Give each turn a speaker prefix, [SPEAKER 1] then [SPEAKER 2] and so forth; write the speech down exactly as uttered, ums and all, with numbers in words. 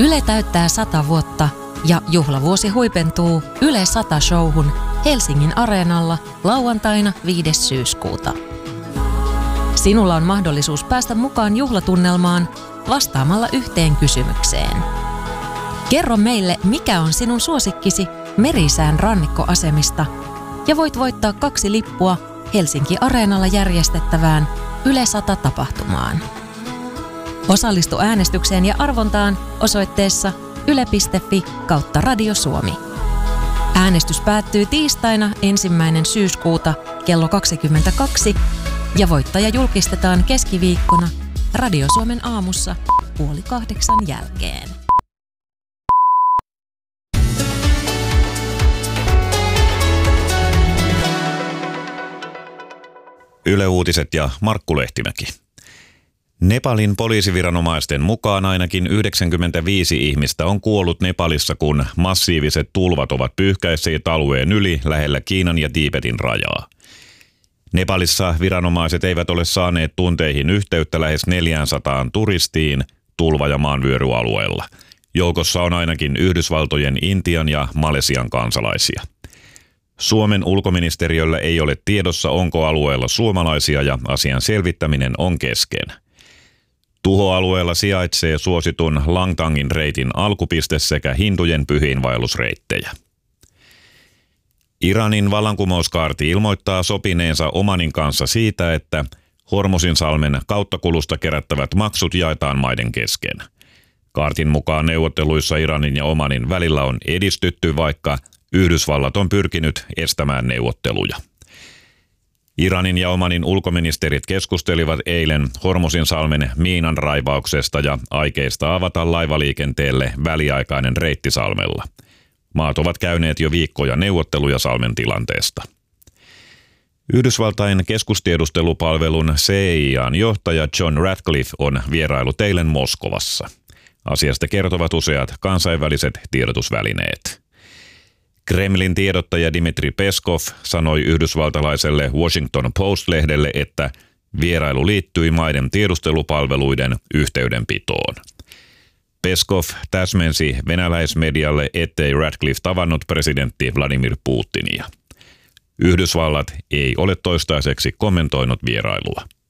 [SPEAKER 1] Yle täyttää sata vuotta ja juhlavuosi huipentuu Yle sata-showhun Helsingin Areenalla lauantaina viides syyskuuta. Sinulla on mahdollisuus päästä mukaan juhlatunnelmaan vastaamalla yhteen kysymykseen. Kerro meille, mikä on sinun suosikkisi Merisään rannikkoasemista ja voit voittaa kaksi lippua Helsinki Areenalla järjestettävään Yle sata-tapahtumaan. Osallistu äänestykseen ja arvontaan osoitteessa yle piste fi kautta Radio Suomi. Äänestys päättyy tiistaina ensimmäinen syyskuuta kello kaksikymmentäkaksi ja voittaja julkistetaan keskiviikkona Radio Suomen aamussa puoli kahdeksan jälkeen.
[SPEAKER 2] Yle Uutiset ja Markku Lehtimäki. Nepalin poliisiviranomaisten mukaan ainakin yhdeksänkymmentäviisi ihmistä on kuollut Nepalissa, kun massiiviset tulvat ovat pyyhkäisseet alueen yli lähellä Kiinan ja Tiibetin rajaa. Nepalissa viranomaiset eivät ole saaneet tunteihin yhteyttä lähes neljäsataa turistiin tulva- ja maanvyöryalueella. Joukossa on ainakin Yhdysvaltojen, Intian ja Malesian kansalaisia. Suomen ulkoministeriöllä ei ole tiedossa, onko alueella suomalaisia, ja asian selvittäminen on kesken. Tuhoalueella sijaitsee suositun Langtangin reitin alkupiste sekä hindujen pyhiinvaellusreittejä. Iranin vallankumouskaarti ilmoittaa sopineensa Omanin kanssa siitä, että Hormuzinsalmen kauttakulusta kerättävät maksut jaetaan maiden kesken. Kaartin mukaan neuvotteluissa Iranin ja Omanin välillä on edistytty, vaikka Yhdysvallat on pyrkinyt estämään neuvotteluja. Iranin ja Omanin ulkoministerit keskustelivat eilen Hormuzinsalmen miinan raivauksesta ja aikeista avata laivaliikenteelle väliaikainen reitti salmella. Maat ovat käyneet jo viikkoja neuvotteluja salmen tilanteesta. Yhdysvaltain keskustiedustelupalvelun C I A:n johtaja John Ratcliffe on vierailut eilen Moskovassa. Asiasta kertovat useat kansainväliset tiedotusvälineet. Kremlin tiedottaja Dmitri Peskov sanoi yhdysvaltalaiselle Washington Post-lehdelle, että vierailu liittyi maiden tiedustelupalveluiden yhteydenpitoon. Peskov täsmensi venäläismedialle, ettei Ratcliffe tavannut presidentti Vladimir Putinia. Yhdysvallat ei ole toistaiseksi kommentoinut vierailua.